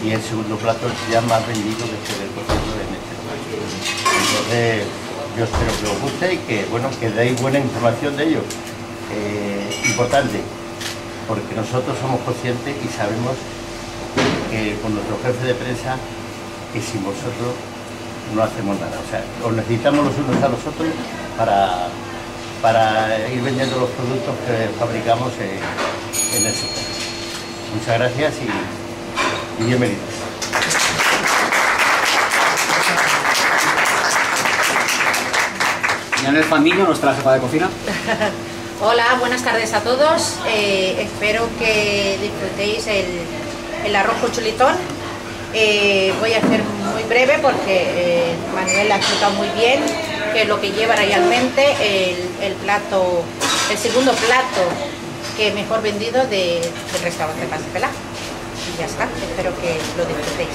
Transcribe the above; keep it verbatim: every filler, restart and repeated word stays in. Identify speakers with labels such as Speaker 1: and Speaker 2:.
Speaker 1: y el segundo plato es ya más vendido después del cocido en este lugar. Entonces yo espero que os guste y que, bueno, que deis buena información de ello. Eh, importante, porque nosotros somos conscientes y sabemos que con nuestro jefe de prensa, que sin vosotros no hacemos nada. O sea, os necesitamos los unos a los otros para, para ir vendiendo los productos que fabricamos en, en el sector. Muchas gracias y, y bienvenidos.
Speaker 2: Yanel Fandiño, nuestra jefa de cocina.
Speaker 3: Hola, buenas tardes a todos. Eh, espero que disfrutéis el, el arroz con chuletón. Eh, voy a ser muy breve porque eh, Manuel ha explicado muy bien qué es lo que lleva realmente el, el plato, el segundo plato que mejor vendido de, del restaurante Pan de Pelá. Y ya está, espero que lo disfrutéis.